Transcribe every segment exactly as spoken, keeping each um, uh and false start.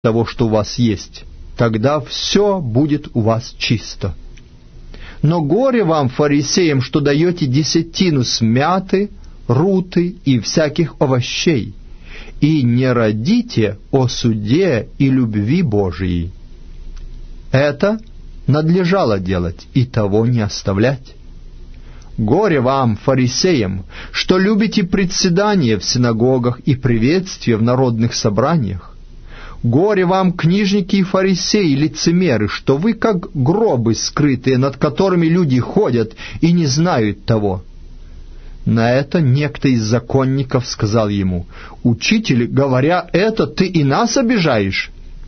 того, что у вас есть, тогда все будет у вас чисто. Но горе вам, фарисеям, что даете десятину с мяты, руты и всяких овощей, и не родите о суде и любви Божией. Это надлежало делать, и того не оставлять. Горе вам, фарисеям, что любите председание в синагогах и приветствие в народных собраниях. Горе вам, книжники и фарисеи, лицемеры, что вы как гробы скрытые, над которыми люди ходят и не знают того. На это некто из законников сказал ему: «Учитель, говоря это, ты и нас обижаешь».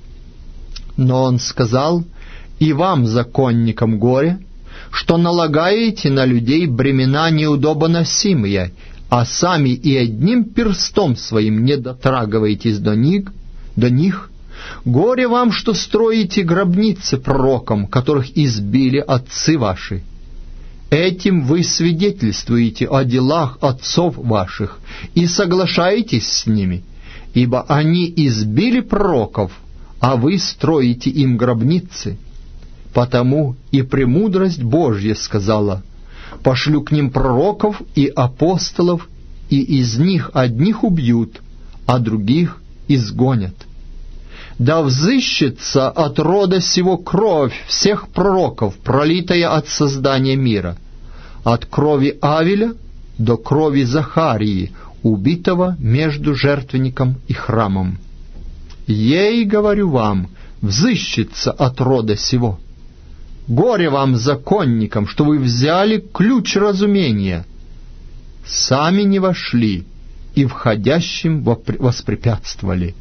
Но он сказал: «И вам, законникам, горе, что налагаете на людей бремена неудобоносимые, а сами и одним перстом своим не дотрагиваетесь до них, до них. Горе вам, что строите гробницы пророкам, которых избили отцы ваши. Этим вы свидетельствуете о делах отцов ваших и соглашаетесь с ними, ибо они избили пророков, а вы строите им гробницы. Потому и премудрость Божья сказала: пошлю к ним пророков и апостолов, и из них одних убьют, а других изгонят. Да взыщется от рода сего кровь всех пророков, пролитая от создания мира, от крови Авеля до крови Захарии, убитого между жертвенником и храмом. Ей, говорю вам, взыщется от рода сего. Горе вам, законникам, что вы взяли ключ разумения, сами не вошли и входящим воспрепятствовали».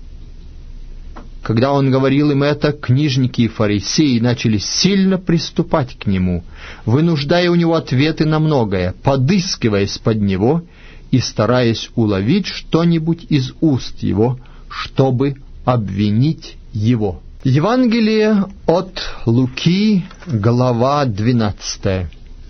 Когда он говорил им это, книжники и фарисеи начали сильно приступать к нему, вынуждая у него ответы на многое, подыскивая из-под него и стараясь уловить что-нибудь из уст его, чтобы обвинить его. Евангелие от Луки, глава двенадцатая.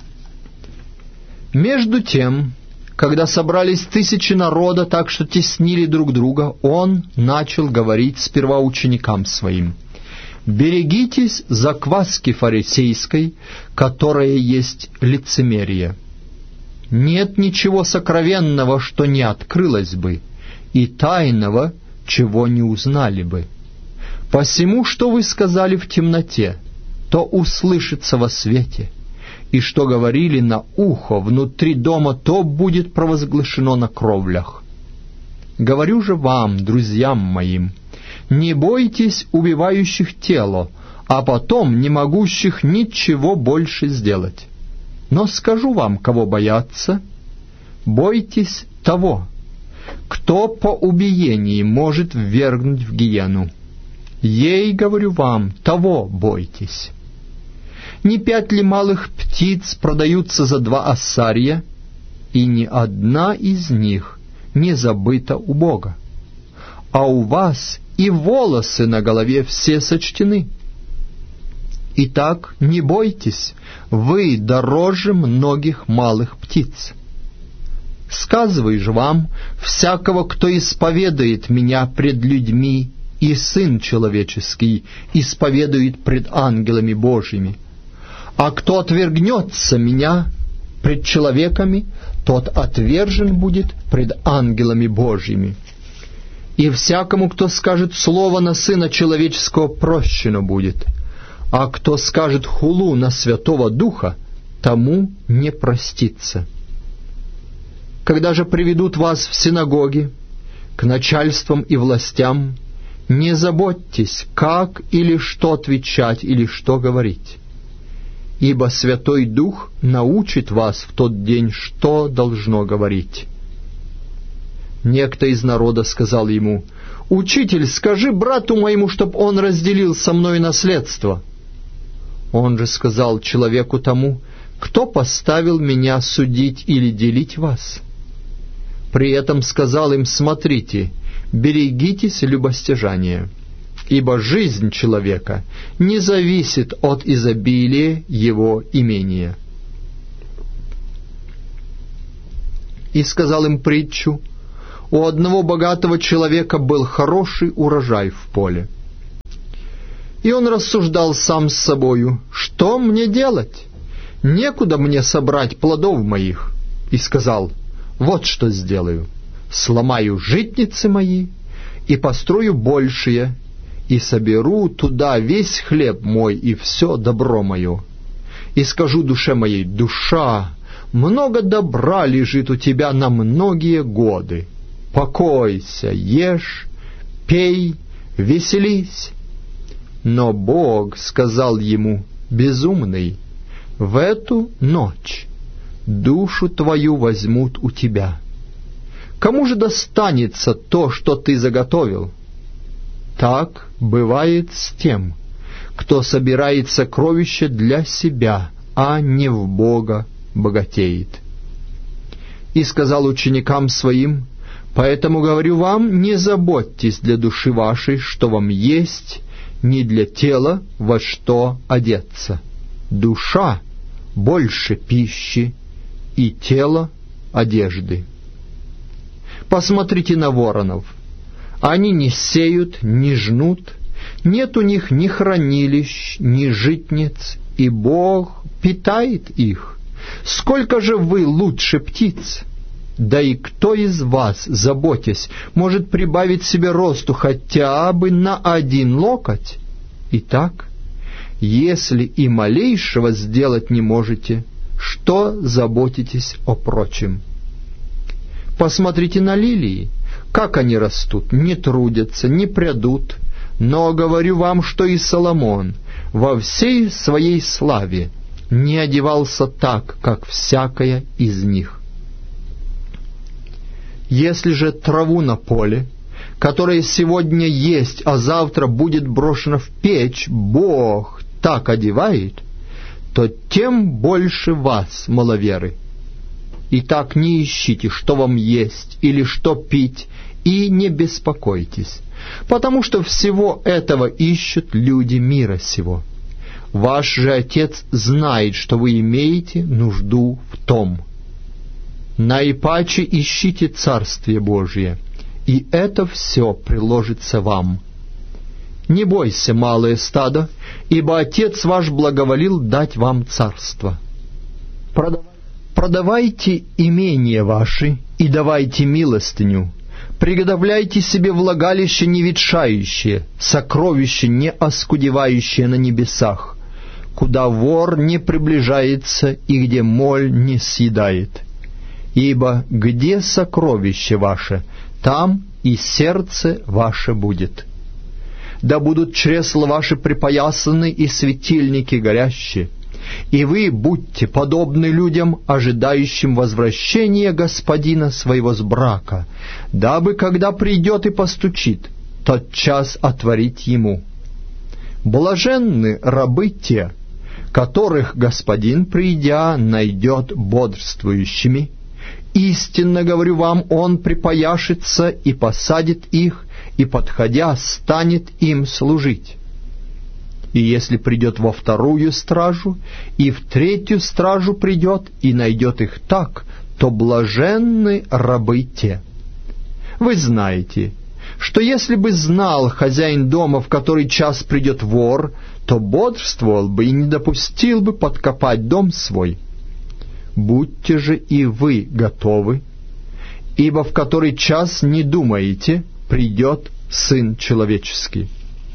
Между тем, когда собрались тысячи народа, так что теснили друг друга, он начал говорить сперва ученикам своим: «Берегитесь закваски фарисейской, которая есть лицемерие. Нет ничего сокровенного, что не открылось бы, и тайного, чего не узнали бы. Посему, что вы сказали в темноте, то услышится во свете, и что говорили на ухо внутри дома, то будет провозглашено на кровлях. Говорю же вам, друзьям моим, не бойтесь убивающих тело, а потом не могущих ничего больше сделать. Но скажу вам, кого бояться: бойтесь того, кто по убиении может ввергнуть в гиену. Ей, говорю вам, того бойтесь. Не пять ли малых птиц продаются за два ассария, и ни одна из них не забыта у Бога? А у вас и волосы на голове все сочтены. Итак, не бойтесь, вы дороже многих малых птиц. Сказывай же вам, всякого, кто исповедует меня пред людьми, и Сын Человеческий исповедует пред ангелами Божьими. А кто отвергнется меня пред человеками, тот отвержен будет пред ангелами Божьими. И всякому, кто скажет слово на Сына Человеческого, прощено будет, а кто скажет хулу на Святого Духа, тому не простится. Когда же приведут вас в синагоги, к начальствам и властям, не заботьтесь, как или что отвечать или что говорить, ибо Святой Дух научит вас в тот день, что должно говорить. Некто из народа сказал ему: «Учитель, скажи брату моему, чтоб он разделил со мной наследство». Он же сказал человеку тому: «Кто поставил меня судить или делить вас?» При этом сказал им: «Смотрите, берегитесь любостяжания, ибо жизнь человека не зависит от изобилия его имения». И сказал им притчу: «У одного богатого человека был хороший урожай в поле. И он рассуждал сам с собою: что мне делать? Некуда мне собрать плодов моих. И сказал: вот что сделаю: сломаю житницы мои и построю большие, и соберу туда весь хлеб мой и все добро мое. И скажу душе моей: душа, много добра лежит у тебя на многие годы. Покойся, ешь, пей, веселись. Но Бог сказал ему: безумный, в эту ночь душу твою возьмут у тебя. Кому же достанется то, что ты заготовил? Так бывает с тем, кто собирает сокровища для себя, а не в Бога богатеет. И сказал ученикам своим: поэтому говорю вам, не заботьтесь для души вашей, что вам есть, ни для тела, во что одеться. Душа больше пищи, и тело одежды. Посмотрите на воронов. Они не сеют, не жнут, нет у них ни хранилищ, ни житниц, и Бог питает их. Сколько же вы лучше птиц? Да и кто из вас, заботясь, может прибавить себе росту хотя бы на один локоть? Итак, если и малейшего сделать не можете, что заботитесь о прочем? Посмотрите на лилии, как они растут, не трудятся, не прядут, но говорю вам, что и Соломон во всей своей славе не одевался так, как всякая из них. Если же траву на поле, которая сегодня есть, а завтра будет брошена в печь, Бог так одевает, то тем больше вас, маловеры. Итак, не ищите, что вам есть или что пить, и не беспокойтесь, потому что всего этого ищут люди мира сего. Ваш же Отец знает, что вы имеете нужду в том. Наипаче ищите Царствие Божие, и это все приложится вам. Не бойся, малое стадо, ибо Отец ваш благоволил дать вам царство. Продавайте имения ваши и давайте милостыню. Приготовляйте себе влагалище не ветшающее, сокровище не оскудевающее на небесах, куда вор не приближается и где моль не съедает. Ибо где сокровище ваше, там и сердце ваше будет. Да будут чресла ваши припоясаны и светильники горящие, и вы будьте подобны людям, ожидающим возвращения господина своего с брака, дабы, когда придет и постучит, тотчас отворить ему. Блаженны рабы те, которых господин, придя, найдет бодрствующими. Истинно говорю вам, он припояшется и посадит их, и, подходя, станет им служить. И если придет во вторую стражу, и в третью стражу придет, и найдет их так, то блаженны рабы те. Вы знаете, что если бы знал хозяин дома, в который час придет вор, то бодрствовал бы и не допустил бы подкопать дом свой. Будьте же и вы готовы, ибо в который час не думаете, придет Сын Человеческий.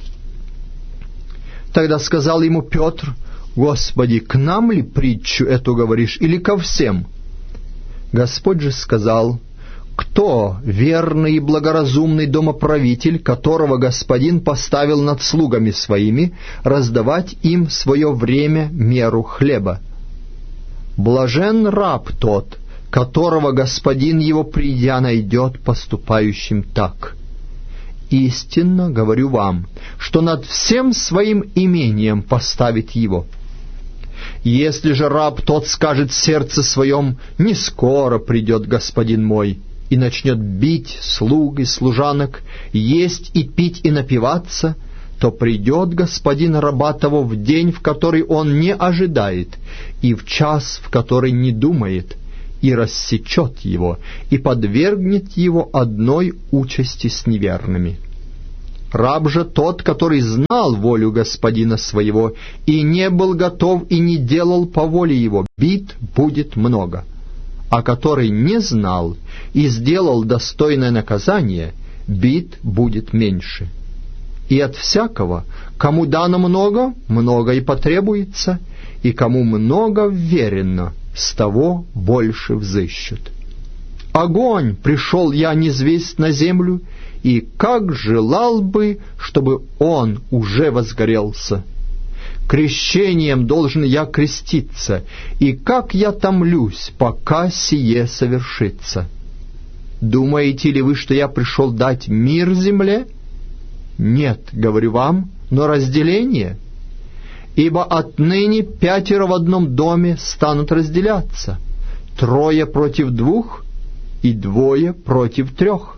Тогда сказал ему Петр: Господи, к нам ли притчу эту говоришь, или ко всем? Господь же сказал: кто верный и благоразумный домоправитель, которого господин поставил над слугами своими, раздавать им в свое время меру хлеба? Блажен раб тот, которого господин его, придя, найдет поступающим так. Истинно говорю вам, что над всем своим имением поставит его. Если же раб тот скажет в сердце своем: не скоро придет господин мой, и начнет бить слуг и служанок, есть и пить и напиваться, то придет господин раба того в день, в который он не ожидает, и в час, в который не думает, и рассечет его, и подвергнет его одной участи с неверными. Раб же тот, который знал волю господина своего, и не был готов и не делал по воле его, бит будет много. А который не знал и сделал достойное наказание, бит будет меньше. И от всякого, кому дано много, много и потребуется, и кому много вверено, с того больше взыщут. Огонь пришел я низвесть на землю, и как желал бы, чтобы он уже возгорелся. Крещением должен я креститься, и как я томлюсь, пока сие совершится. Думаете ли вы, что я пришел дать мир земле? Нет, говорю вам, но разделение. Ибо отныне пятеро в одном доме станут разделяться, трое против двух и двое против трех.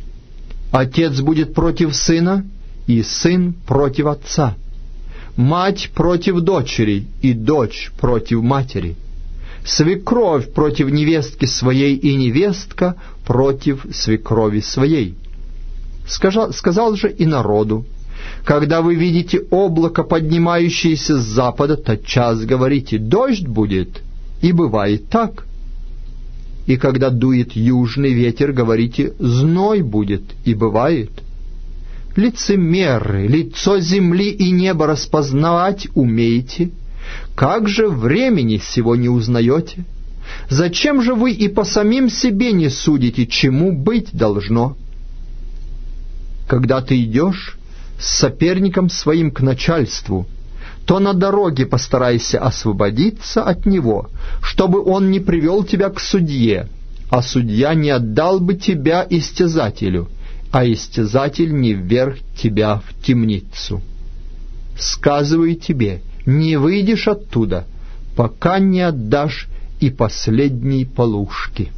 Отец будет против сына, и сын против отца. Мать против дочери, и дочь против матери. Свекровь против невестки своей, и невестка против свекрови своей. Сказал, сказал же и народу: когда вы видите облако, поднимающееся с запада, тотчас говорите: дождь будет, и бывает так. И когда дует южный ветер, говорите: зной будет, и бывает. Лицемеры, лицо земли и неба распознавать умеете? Как же времени сего не узнаете? Зачем же вы и по самим себе не судите, чему быть должно? Когда ты идешь с соперником своим к начальству, то на дороге постарайся освободиться от него, чтобы он не привел тебя к судье, а судья не отдал бы тебя истязателю, а истязатель не вверг тебя в темницу. Сказываю тебе, не выйдешь оттуда, пока не отдашь и последней полушки».